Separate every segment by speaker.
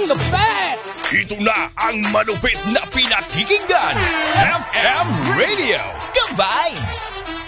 Speaker 1: full of fat!
Speaker 2: Ito na ang malupit na pinakikinggan, FM Radio Ka-Vibes!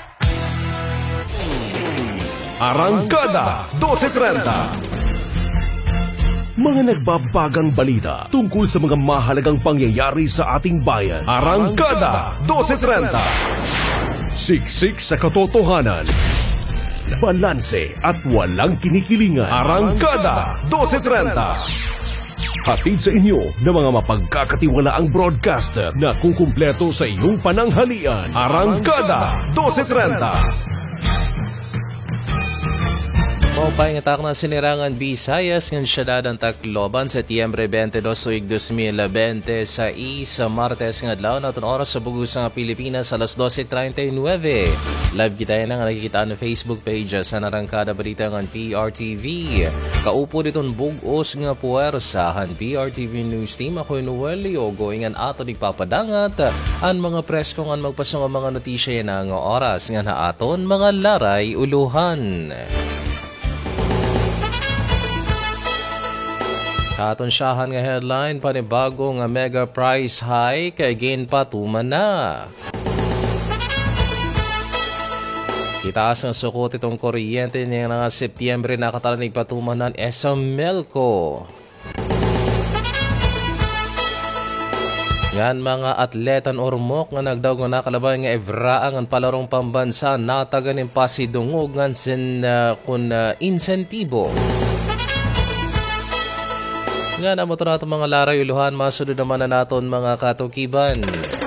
Speaker 3: Arangkada 12:30. Mga nagbabagang balita tungkol sa mga mahalagang pangyayari sa ating bayan. Arangkada 12:30. Siksik sa katotohanan, balanse at walang kinikilingan. Arangkada 12:30. Hatid sa inyo ng mga mapagkakatiwalaang broadcaster na kukumpleto sa iyong pananghalian. Arangkada 12:30.
Speaker 1: Maupay ng atak ng sinirangan Visayas ng siyudad ng Tacloban sa Setyembre 22, 2020 sa Martes ng adlaw na oras sa bugos ng Pilipinas alas 12:39. Live kita yan ang nakikita ng Facebook page sa Narangkada Balita ng PRTV. Kaupo ditong bugos nga puwersahan PRTV News Team. Ako Noel Liogo ingan ato nagpapadangat ang mga presko nga magpasong ang mga notisya yan ang oras nga na aton mga laray uluhan. Katonsyahan nga headline, panibago nga mega price hike, again patuman na. Itaas ng sukot itong kuryente niya nga Setyembre nakatalanig patuman ng Esamelco. Yan mga atletan ormok nga nagdaw nga nakalabay nga evraang ang palarong pambansa nataganin pasidungog nga kun insentibo. Nga na mo ito natin mga laray uluhan, masunod naman na natin mga katukiban.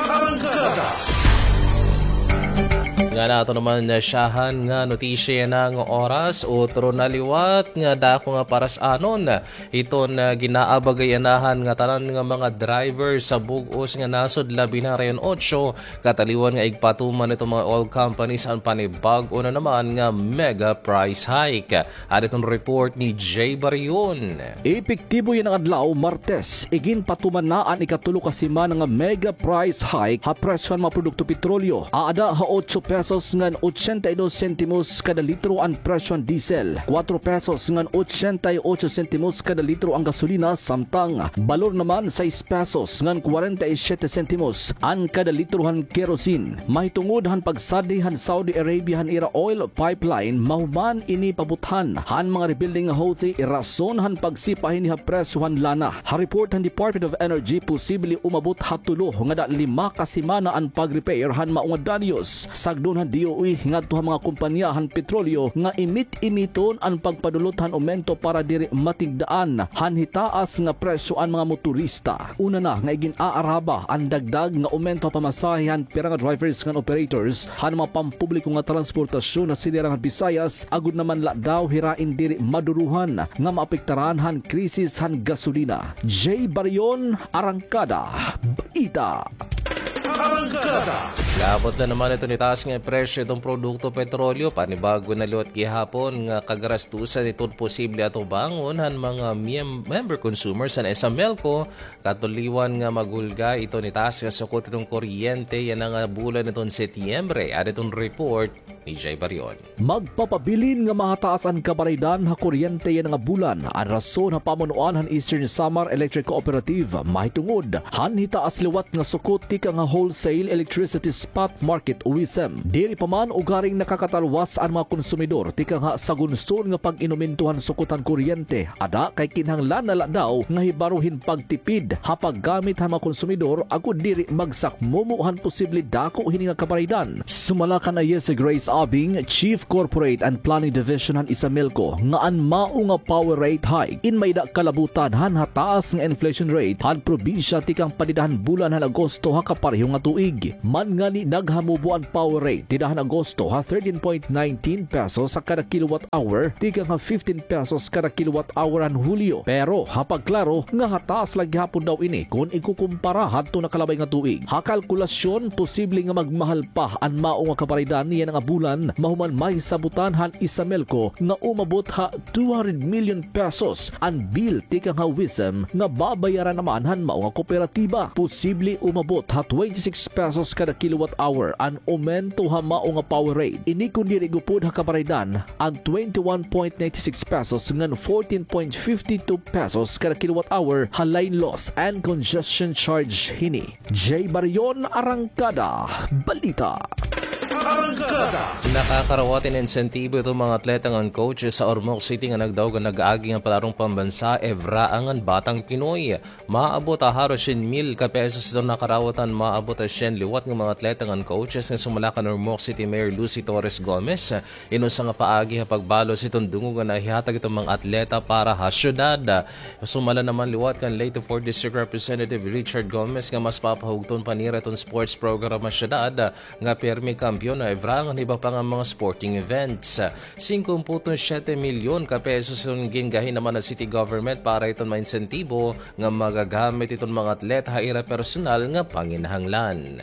Speaker 1: Nga na ito naman na syahan nga notisya na ng oras, otro na liwat nga dako nga paras anon. Ito na ginaabagayanahan nga tanan nga mga driver sa bugos nga nasod labi na rayon 8. Kataliwan nga igpatuman ito mga oil companies ang panibago na naman nga mega price hike. At itong report ni Jay Barion.
Speaker 4: Epektibo yan ang adlaw Martes. Igin patuman na ang ikatulo kasima nga mega price hike ha presyo mga produkto petrolyo. Aada ha 8 pesos ngan 82 sentimos kada litro ang presyo ng diesel, 4 pesos ngan 88 sentimos kada litro ang gasolina, samtang balor naman 6 pesos ngan 47 sentimos ang kada litro han kerosene. Mahitungod han pagsadi han Saudi Arabia han ira oil pipeline mahuman ini pabuthan han mga rebuilding Houthi irason han pagsipahin ha presyo han lana. Ha report han Department of Energy posible umabot hatulo nga da 5 kasimana ang pag-repair han maunga danyos. Sagdo han DOE ngadto mga kumpanyahan petrolyo nga imit-imiton ang pagpadulot han aumento para diri matigdaan han hitaas nga presyo ang mga motorista. Una na nga igin aaraba ang dagdag nga aumento pamasahe han pirang drivers nga operators han mga pampubliko nga transportasyon na sinirangan Visayas agud naman la daw hirain diri maduruhan nga maapektaran han krisis han gasolina. Jay Barion, Arangkada Balita.
Speaker 1: Labot na naman ito nitaas nga presyo itong produkto petrolyo. Panibago na liwat gihapon nga kagarastusan itong posible atong bangon han mga member consumers sa Esamelco. Katuliwan nga magulga ito nitaas nga sukot itong kuryente yan ang bulan itong Setyembre. At itong report ni Jay Barion.
Speaker 4: Magpapabilin nga mahataas ang kabaraydan ha kuryente yan nga bulan. Ang rason ha pamunuan han Eastern Samar Electric Cooperative mahitungod han hitaas liwat nga sukot tika nga wholesale electricity spot market UISM. Diri pa man ugaring nakakatalwas ang mga konsumidor tika nga sa gunson nga pag-inumintuhan sukutan kuryente. Ada kay kinahanglan na daw nga hibaruhin pagtipid ha paggamit han mga konsumidor agud diri magsakmumuhan posible dako hini nga kabaraydan. Sumala ka na Yes Grace Abing, Chief Corporate and Planning Division han Esamelco nga an mao nga power rate hike in may da kalabutan han hataas nga inflation rate han probinsya tikang padidahan bulan han Agosto ha kapareho nga tuig. Man nga ni naghamubo ang power rate tidahan Agosto ha 13.19 pesos sa kada kilowatt hour tikang ha 15 pesos kada kilowatt hour han Hulyo. Pero hapagklaro nga hataas lagi hapon daw ini kung ikukumpara hadto na kalabay nga tuig. Ha kalkulasyon posible nga magmahal pa ang mao nga kaparidad niya nga bulan mahuman may sabutan han Esamelco nga umabot ha 200 million pesos ang bill tikang ha wisdom nga babayaran naman han mao nga kooperatiba. Posible umabot ha 26 pesos kada kilowatt hour ang aumento ha mao nga power rate. Ini kundi rigupod ha kabaraydan ang 21.96 pesos ngan 14.52 pesos kada kilowatt hour ha line loss and congestion charge hini. J. Barion, Arangkada, Balita.
Speaker 1: Nakakarawatin insentibo itong mga atletang ang coaches sa Ormoc City nga nagdaog ang nag-agi ang palarong pambansa Evraang ang Batang Pinoy. Maabot a haros 1,000 ka pesos itong nakarawatan, maabot a 100 liwat ng mga atletang ang coaches nga sumalakan Ormoc City Mayor Lucy Torres Gomez. Inusa nga paagi ha pagbalos itong dungo nga nahihatag itong mga atleta para ha syudad. Sumala naman liwat kan late 4th District Representative Richard Gomez nga mas papahugton panira itong sports program sa syudad nga permi kampiyon na Evraang iba pa nga mga sporting events. 5.7 milyon ka pesos yung gingahin naman ng city government para itong mainsentibo nga magagamit itong mga atlet haira personal nga panginahanglan.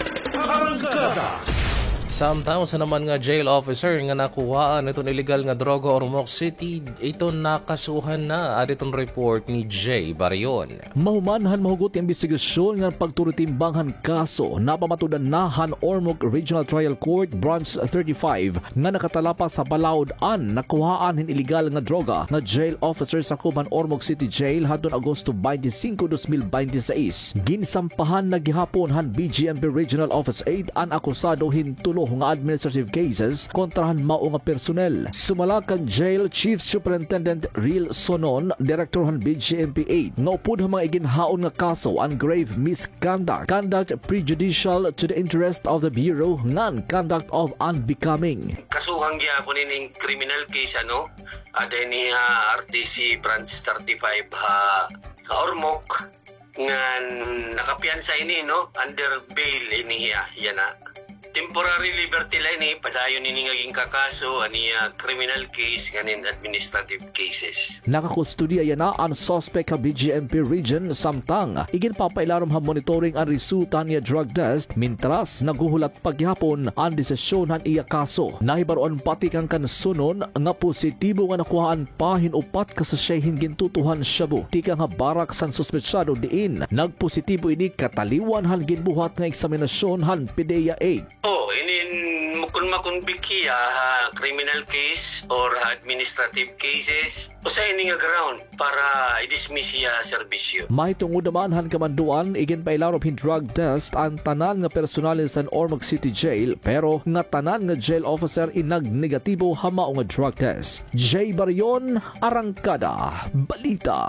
Speaker 1: Samtang sa naman nga jail officer nga nakuhaan itong illegal nga droga Ormoc City, ito nakasuhan na at itong report ni J. Barion.
Speaker 4: Mahumanhan mahugot yung investigasyon nga pagturitimbanghan kaso na pamatudannahan Ormoc Regional Trial Court Branch 35 nga nakatalapa sa Balaod-an nakuhaan hin illegal nga droga na jail officer sa Kuban Ormoc City Jail hadton Agosto 25, 2026. Ginsampahan na gihapon han BGMP Regional Office 8 ang akusado hintulo nga administrative cases kontrahan mao nga personnel. Sumalakan Jail Chief Superintendent Real Sonon, Director han BGMP 8 nga upod mga iginhaon nga kaso ang grave misconduct, conduct prejudicial to the interest of the Bureau, ngan conduct of unbecoming.
Speaker 5: Kasuhang gyapon ining criminal case adeni RTC branch 35 ha Ormoc ngan nakapiansa ini under bail ini yan temporary liberty line padayon ini ngaging kakaso aniya criminal case nganin administrative cases.
Speaker 4: Nakakustudya yana ang suspect ka BGMP region samtang igin papailarom ha monitoring ang resulta niya drug test mintras naguhulat paghapon ang desisyon han iya kaso. Nahibaroan pati kang kansunon nga positibo nga nakuhaan pahin upat kasasyahin gintutuhan shabu. Tika nga barak san suspetsado diin nagpositibo ini kataliwan han ginbuhat nga eksaminasyon han PDEA 8.
Speaker 5: Inin mukun makunbikya criminal case or administrative cases o sa ini nga ground para i-dismiss siya serbisyo.
Speaker 4: May tungod naman han kamanduan igin pailarop hin drug test ang tanan nga personal sa Ormoc City Jail pero nga tanan nga jail officer inag-negatibo hamao nga drug test. J. Barion, Arangkada, Balita.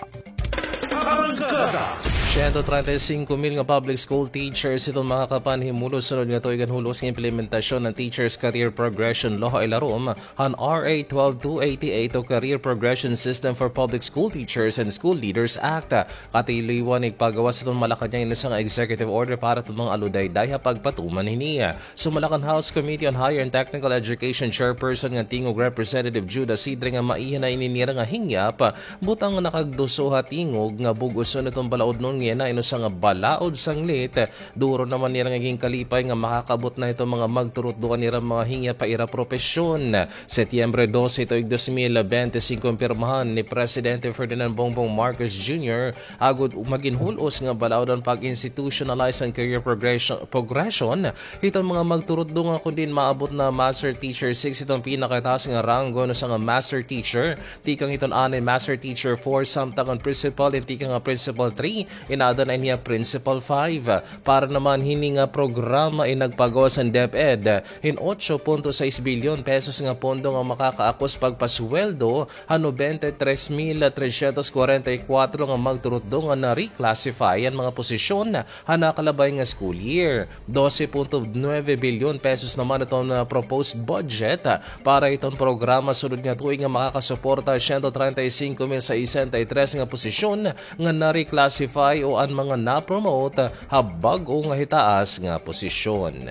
Speaker 1: 135,000 nga public school teachers itong makapanhimulos sunod nga tuigan hulos ng implementasyon ng Teachers Career Progression Law ilarom han RA 12288 o Career Progression System for Public School Teachers and School Leaders Act. Katiliwan ipagawas itong Malacanang ilusang executive order para itong mga aludayday pagpatuman hiniya. Sumalakan House Committee on Higher and Technical Education Chairperson nga tingog Representative Judah Sidre nga maihan na ininira nga hingyap butang nakagduso ha tingog nga buguson itong balaod nun nga na ino sa nga balaod sanglit duro naman nira ngaging kalipay nga makakabot na ito mga magturot doon nira mga hingya pa ira profesyon. Setyembre 12 ito 2025 kumpirmahan ni Presidente Ferdinand Bongbong Marcos Jr. agud maginhulos nga balaod ang pag-institutionalize ang career progression itong mga magturot doon nga kundin maabot na Master Teacher 6 itong pinakataas nga ranggo no sa nga Master Teacher tikang itong Master Teacher 4 samtang ang Principal tikang nga Principal 3 inada na niya Principal 5 para naman hini nga programa nagpagawas ang DepEd in 8.6 bilyon pesos nga pondo nga makakaakos pagpasweldo ano 23,344 nga magturot do nga na-reclassify ang mga posisyon na nakalabay nga school year. 12.9 bilyon pesos naman itong proposed budget para itong programa sunod nga tuig nga makakasuporta 135,063 nga posisyon nga na-reclassify o ang mga na-promote habag o nga hitaas nga posisyon.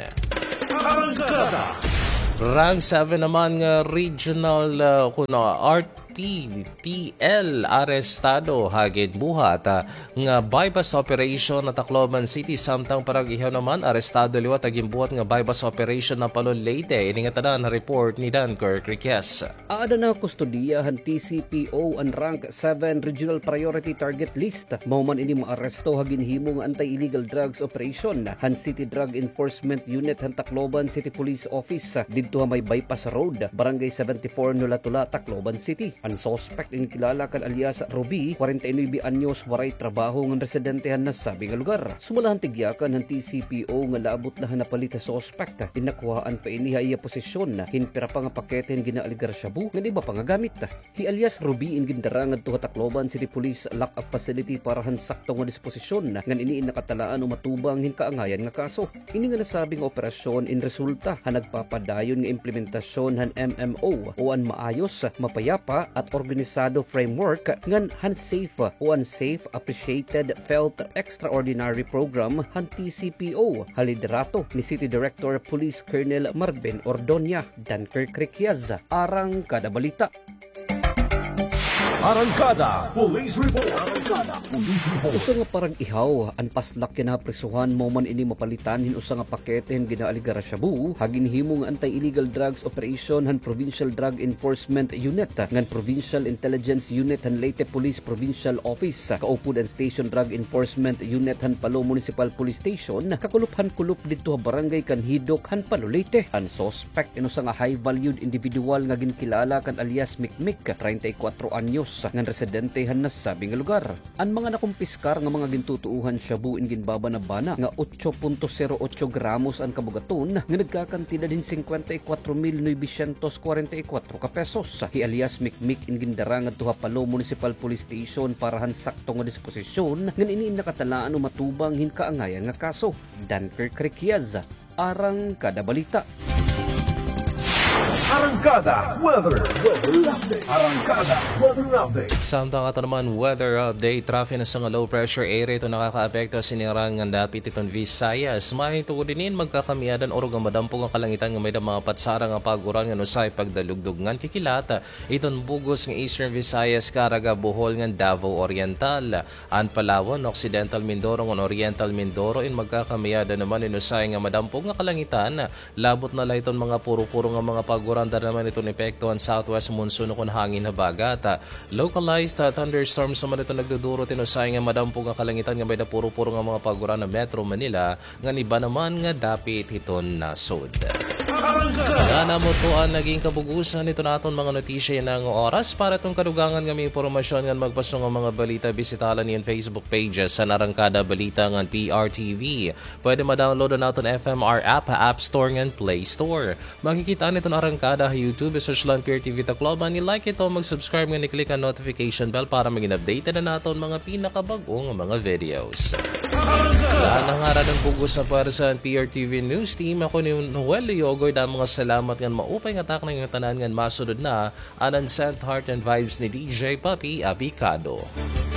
Speaker 1: Rank 7 naman nga regional art PTL arestado hagid buhat nga bypass operation na Tacloban City samtang parang ihaw naman arestado liwat aging buhat nga bypass operation na Palon Leyte. Ini nga tanan na report ni Dan Kirk-Riquez.
Speaker 6: Aada na kustodiyahan TCPO ang rank 7 regional priority target list. Mauman ini maaresto hagin himo nga anti-illegal drugs operation han City Drug Enforcement Unit han Tacloban City Police Office didto may bypass road barangay 74 Nulatula Tacloban City. Ang suspect in kilala kan alias Ruby 49 anyos waray trabaho ng residentehan na sabi nga lugar. Sumulahan tigyakan ng TCPO nga laabot na napalit sa suspect. Inakuhaan pa ini iya posisyon hinpira pa nga paketen ginaaligar shabu nga iba pa nga gamit. Hi alias Ruby in gindarangad to Tacloban City Police lock-up facility para han sakto nga disposisyon nga ini nakatalaan o matubang hin kaangayan nga kaso. Ini nga nasabing operasyon in resulta han nagpapadayon nga implementasyon han MMO o an maayos, mapayapa at organisado framework ngan han safe o an safe appreciated felt extraordinary program han TCPO haliderato ni City Director Police Colonel Marvin Ordonia. Dan Kirk-Riquez, Arang Kada Balita.
Speaker 3: Arangkada Police Report.
Speaker 6: Usa nga parang ihaw ang paslak kinaprisuhan mo man ini mapalitan hin usa nga pakete hin ginaaligara shabu hagin himo nga anti-illegal drugs operation han Provincial Drug Enforcement Unit ngan Provincial Intelligence Unit han Leyte Police Provincial Office kaupod ang Station Drug Enforcement Unit han Palo Municipal Police Station kakuluphan-kulup didto barangay Kanhidok han Palo Leyte. Ang suspect inusa nga high-valued individual nga ginkilala kan alias Mikmik 34 anyos ngan residentehan na sabing lugar. Ang mga nakumpiskar nga mga gintutuuhan shabuin ginbaba na bana nga 8.08 gramos ang kabugaton nga nagkakantida din 54,944 ka pesos. Hi alias Mikmik in gindarangad to Palo Municipal Police Station para han sakto nga disposisyon ngan ini nakatalaan o matubang hin kaangayan nga kaso. Dan Kirk-Riquez, Arang Kada Balita.
Speaker 3: Arangkada Weather Update. Arangkada Weather Update.
Speaker 1: Samtang ato naman weather update, traffic na sa nga low pressure area ito nakakaapekto sa sinirang nga dapit itong Visayas. May tugudinin magkakamiadan orog ang madampong ang kalangitan nga may da mga patsara nga paguran nga nusay pagdalugdog ngan kikilata. Iton bugos nga Eastern Visayas, Caraga, Bohol nga Davao Oriental. An Palawan, Occidental Mindoro nga Oriental Mindoro in magkakamiadan naman inusay nga madampong nga kalangitan. Labot na la iton mga puro-puro nga mga paguran dar naman itong epekto ang southwest monsoon kung hangin na bagat. Localized thunderstorms naman ito nagduduro tinusay nga madampog ang kalangitan nga may da puro-puro nga mga paguran na Metro Manila nga iba naman nga dapit iton nasod. Nga namutuan naging kabugusan ito naton mga notisya ng oras para itong kadugangan nga may impormasyon nga magpasong ang mga balita bisitalan niyan Facebook pages sa Arangkada Balita ng PRTV. Pwede ma-download na naton FMR app, App Store ng Play Store. Makikita nito na Arangkada YouTube, search lang PRTV Tacloban, i-like ito, mag-subscribe nga ni-click ang notification bell para maging updated na naton mga pinakabagong mga videos. Lahat ng hara ng bugos na para sa PRTV News Team, ako ni Noel Yogoy na mga salamat nga maupay nga tak ng tanan nga masunod na anan sent heart and vibes ni DJ Papi Apicado.